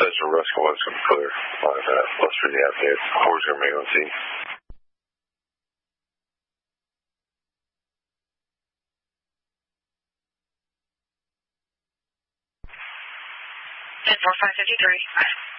Central Rescue was going to clear on that. West Virginia Avenue. Where's your main scene? 10-4-553.